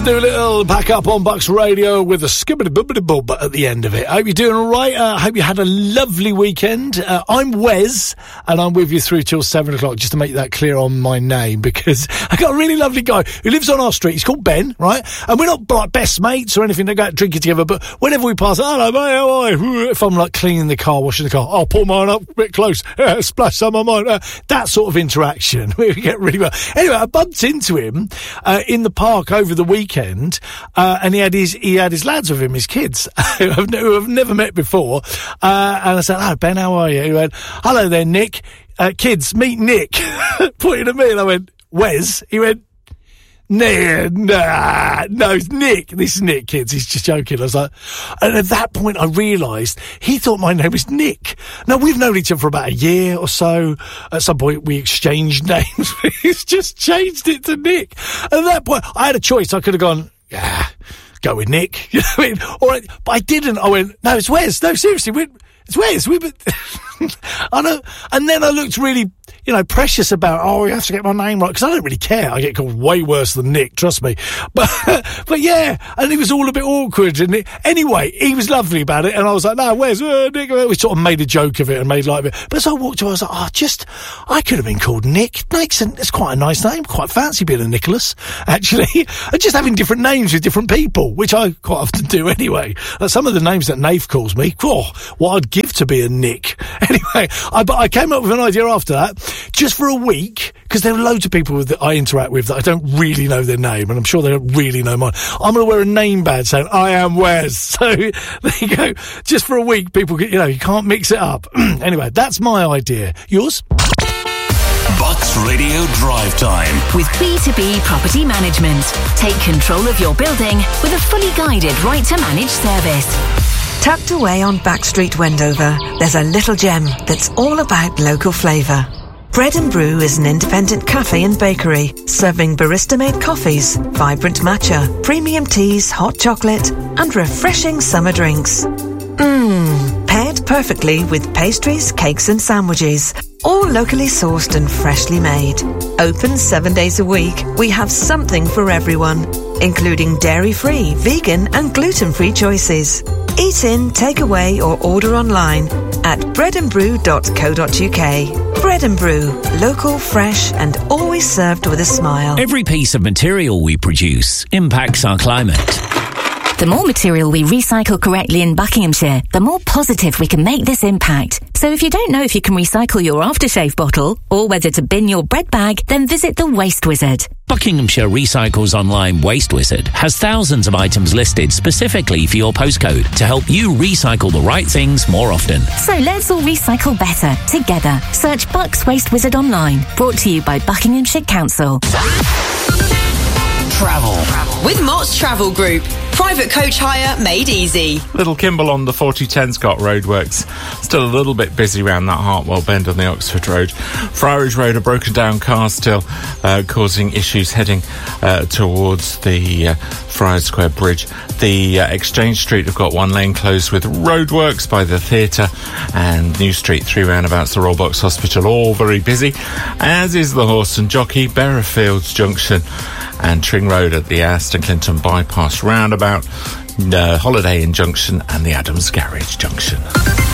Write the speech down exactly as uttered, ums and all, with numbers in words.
Doolittle back up on Bucks Radio with a skibbity bibbity bub at the end of it. I hope you're doing all right. I uh, hope you had a lovely weekend. Uh, I'm Wes, and I'm with you through till seven o'clock, just to make that clear on my name, because I got a really lovely guy who lives on our street. He's called Ben, right? And we're not like best mates or anything. They go out drinking together, but whenever we pass, hello, mate, how are you? If I'm like cleaning the car, washing the car, I'll pull mine up a bit close, uh, splash some of mine. Uh, that sort of interaction. We get really well. Anyway, I bumped into him uh, in the park over the weekend, uh, and he had his he had his lads with him, his kids, who I've, who I've never met before. Uh, and I said, "Oh, Ben, how are you?" He went, "Hello there, Nick. Uh, kids, meet Nick." Pointing at me, and I went, "Wes?" He went, Nah, nah, no, it's Nick. This is Nick, kids. He's just joking. I was like, and at that point I realised he thought my name was Nick. Now, we've known each other for about a year or so. At some point we exchanged names. He's just changed it to Nick. And at that point I had a choice. I could have gone, yeah, go with Nick. You know what I mean? All right, but I didn't. I went, no, it's Wes. No, seriously, we, it's Wes. We, I know. And then I looked really, you know, precious about, oh, you have to get my name right, because I don't really care. I get called way worse than Nick, trust me. But, but yeah, and it was all a bit awkward. And it, anyway, he was lovely about it, and I was like, no, where's uh, Nick? We sort of made a joke of it and made light of it. But as I walked away, I was like, oh, just, I could have been called Nick. Nick's an, it's quite a nice name. Quite fancy being a Nicholas, actually. And just having different names with different people, which I quite often do anyway. Like some of the names that Nath calls me, oh, what I'd give to be a Nick. Anyway, I, but I came up with an idea after that, just for a week, because there are loads of people that I interact with that I don't really know their name, and I'm sure they don't really know mine. I'm going to wear a name badge saying, I am Wes. So, there you go. Just for a week, people, you know, you can't mix it up. Anyway, that's my idea. Yours? Bucks Radio Drive Time. With B two B Property Management. Take control of your building with a fully guided right to manage service. Tucked away on Backstreet, Wendover, there's a little gem that's all about local flavour. Bread and Brew is an independent cafe and bakery, serving barista-made coffees, vibrant matcha, premium teas, hot chocolate, and refreshing summer drinks. Mmm, paired perfectly with pastries, cakes and sandwiches, all locally sourced and freshly made. Open seven days a week, we have something for everyone, including dairy-free, vegan and gluten-free choices. Eat in, take away or order online at bread and brew dot co dot uk. Bread and Brew, local, fresh and always served with a smile. Every piece of material we produce impacts our climate. The more material we recycle correctly in Buckinghamshire, the more positive we can make this impact. So if you don't know if you can recycle your aftershave bottle or whether to bin your bread bag, then visit the Waste Wizard. Buckinghamshire Recycles Online Waste Wizard has thousands of items listed specifically for your postcode to help you recycle the right things more often. So let's all recycle better together. Search Bucks Waste Wizard online. Brought to you by Buckinghamshire Council. Travel. With Mott's Travel Group. Private coach hire made easy. Little Kimble on the forty ten Scott roadworks. Still a little bit busy around that Hartwell bend on the Oxford Road. Friarage Road, a broken down car still uh, causing issues heading uh, towards the uh, Friars Square Bridge. The uh, Exchange Street have got one lane closed with roadworks by the theatre, and New Street, three roundabouts, the Royal Box Hospital, all very busy, as is the Horse and Jockey, Berrowfields Junction and Tring Road at the Aston Clinton Bypass roundabout, uh, Holiday Inn Junction and the Adams Garage Junction.